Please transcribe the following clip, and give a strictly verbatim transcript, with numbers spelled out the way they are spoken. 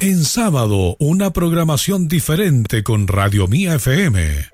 En sábado, una programación diferente con Radio Mía F M.